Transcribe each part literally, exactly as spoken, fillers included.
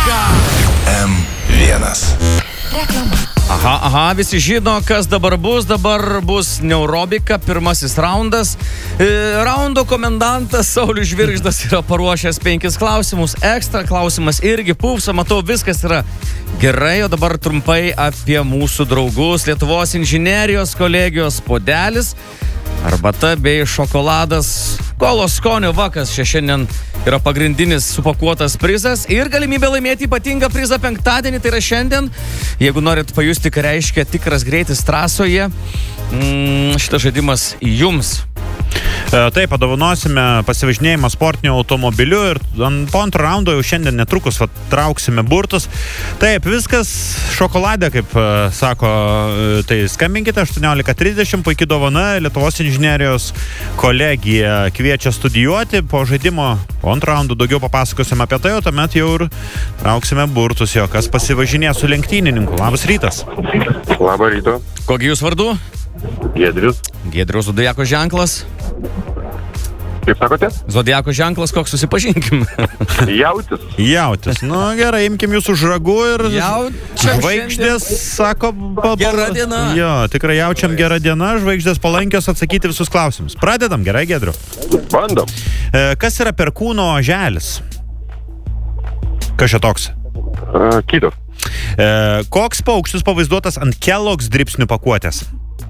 trylika. M vienas. Reklama. Aha, aha, visi žino, kas dabar bus. Dabar bus Neurobika, pirmasis raundas. E, raundo komendantas Saulius Žvirgždas yra paruošęs penkis klausimus. Ekstra klausimas irgi pūpsa, matau, viskas yra gerai. O dabar trumpai apie mūsų draugus. Lietuvos inžinerijos kolegijos puodelis, arbata bei šokoladas. Kolo skonio vakas čia šiandien yra pagrindinis supakuotas prizas ir galimybė laimėti ypatingą prizą penktadienį, tai yra šiandien. Jeigu norit pajusti, ką reiškia tikras greitis trasoje, mm, šitas žaidimas jums. Taip, padovanosime pasivažinėjimą sportiniu automobiliu ir po antro raundo jau šiandien netrukus va, trauksime burtus. Taip, viskas šokoladė, kaip sako, tai skambinkite aštuoniolika trisdešimt, puikiai dovana, Lietuvos inžinerijos kolegija kviečia studijuoti. Po žaidimo po antro raundo daugiau papasakosime apie tai, o tuomet jau ir trauksime burtus, jo kas pasivažinė su lenktynininku. Labas rytas. Labą ryto. Kogi jūs vardu? Giedrius. Giedriaus zodiako ženklas. Kaip sakote? Zodiako ženklas, koks, susipažinkim. Jautis. Jautis. Nu gerai, imkim jūs už ragų ir Jaučiam žvaigždės, sako... Pa, Gera diena. Jo, tikrai jaučiam gera diena, žvaigždės palankios atsakyti visus klausimus. Pradedam, gerai, Giedriu? Bandom. E, kas yra perkūno oželis? Kas čia toks? Uh, Kitas. E, koks paukštis pavaizduotas ant Kellogg's dribsnių pakuotės?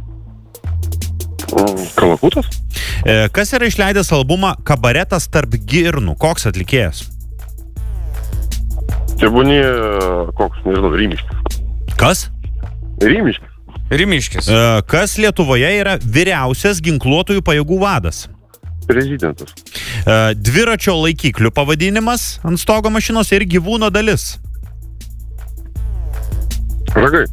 Kalakutas? E, kas yra išleidęs albumą Kabaretas tarp girnų? Koks atlikėjas? Tebūnė, koks, nežinau, Rymiškis. Kas? Rymiškis. Rimiškis. E, kas Lietuvoje yra vyriausias ginkluotųjų pajėgų vadas? Prezidentas. E, dviračio laikiklių pavadinimas ant stogo mašinos ir gyvūno dalis? Ragai.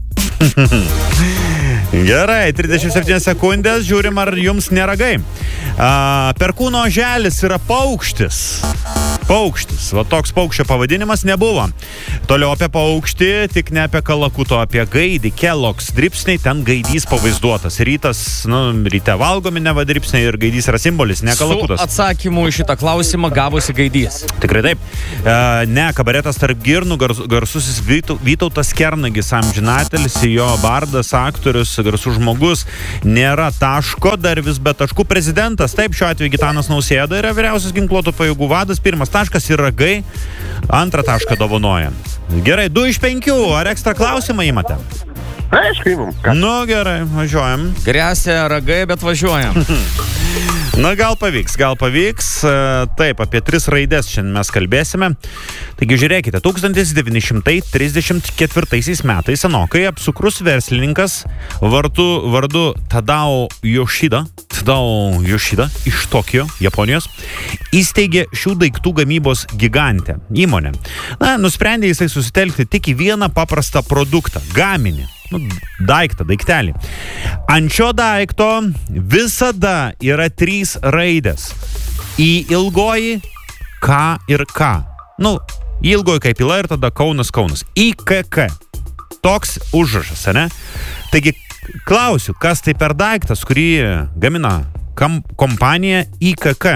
Gerai, trisdešimt septynios sekundės, žiūrim, ar jums neragai. A, perkūno oželis yra paukštis. Paukštis. Va toks paukščio pavadinimas nebuvo. Toliau apie paukštį, tik ne apie kalakuto, apie gaidį. Kellogg's dribsniai, ten gaidys pavaizduotas. Rytas, nu, ryte valgomi neva dribsniai ir gaidys yra simbolis, ne kalakutas. Su atsakymu į šitą klausimą gavosi gaidys. Tikrai taip. E, ne, Kabaretas tarp girnų, gars, garsusis Vytautas Kernagis, amžinatelis, jo bardas, aktorius, garsus žmogus. Nėra taško, dar vis be taškų prezidentas. Taip, šiuo atveju Gitanas Nausėda yra vyriausias ginkluotų pajėgų vadas. Pirmas taškas ir ragai, antrą tašką dovanoja. Gerai, du iš penkių. Ar ekstra klausimą įmate? Aišku, įmam. Nu, gerai, važiuojam. Gresia ragai, bet važiuojam. Na, gal pavyks, gal pavyks. Taip, apie tris raidės šiandien mes kalbėsime. Taigi, žiūrėkite, tūkstantis devyni šimtai trisdešimt ketvirtaisiais metais senokai apsukrus verslininkas vardu, vardu Tadao Yoshida, Tadao Yoshida iš Tokijo, Japonijos, įsteigė šių daiktų gamybos gigantę įmonę. Na, nusprendė jisai susitelkti tik į vieną paprastą produktą, gaminį. Nu, daiktą, daiktelį. Ant šio daikto visada yra trys raidės. Į ilgoji, K ir K. Nu, į ilgoji kaip ila ir tada Kaunas, Kaunas. I K K. Toks užrašas, ne? Taigi, klausiu, kas tai per daiktas, kurį gamina kam, kompanija I K K?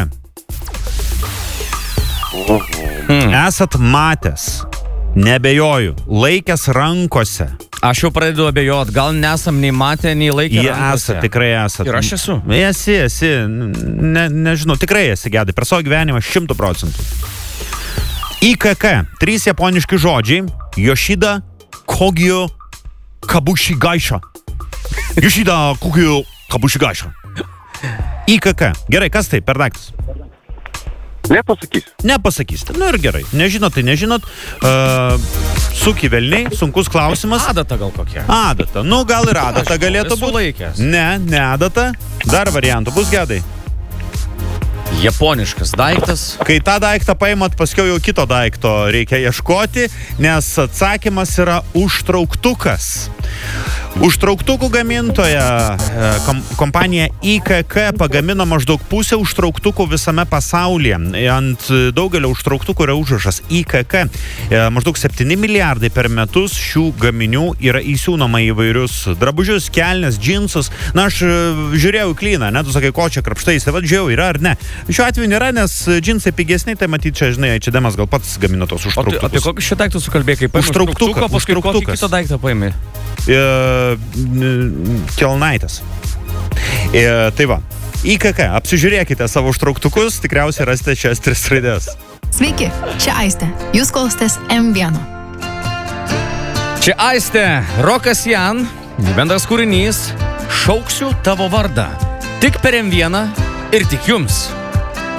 Hmm. Esat matęs, nebejoju, laikęs rankose. Aš jau pradedu abejot, gal nesam nei matę, nei laikę Jie rankose. esat, tikrai esat. Ir aš esu. Esi, esi, ne, nežinau, tikrai esi, Gedai, per savo gyvenimą šimtų procentų. I K K, trys japoniški žodžiai, Yoshida Kogyo Kabushigaisha. Yoshida Kogyo Kabushigaisha. I K K, gerai, kas tai per daiktas? Nepasakys. Nepasakysite, nu ir gerai, nežinot, tai nežinot. Uh, Suki velniai, sunkus klausimas. Adata gal kokia? Adata, nu gal ir adata galėtų būti. Laikęs. Ne, ne adata. Dar variantų bus, Gedai. Japoniškas daiktas. Kai tą daiktą paimat, paskiau jau kito daikto reikia ieškoti, nes atsakymas yra užtrauktukas. Užtrauktukų gamintoja e, kom, kompanija I K K pagamino maždaug pusę užtrauktukų visame pasaulyje. Ant daugelio užtrauktukų yra užrašas I K K. E, maždaug septyni milijardai per metus šių gaminių yra įsiūnama į vairius drabužius, kelnes, džinsus. Na, aš e, žiūrėjau į klyną, ne, tu sakai, ko čia krapštais, tai vad žiūrėjau, yra ar ne. Šiuo atveju nėra, nes džinsai pigesni, tai matyt, čia, žinai, čia Demas gal pats gamino tos užtrauktukus. O tai, apie kokį šį daiktą sukalbėjai, kaip paėmė Užtrauktuką, paskui kokį užtrauktukas. kitą daiktą paėmė? E, kelnaitės. E, tai va, I K K, apsižiūrėkite savo užtrauktukus, tikriausiai rasite šias tris raidės. Sveiki, čia Aistė. Jūs klausotės M vienas. Čia Aistė, Rokas Jan, bendras kūrinys, šauksiu tavo vardą. Tik per M vieną ir tik jums.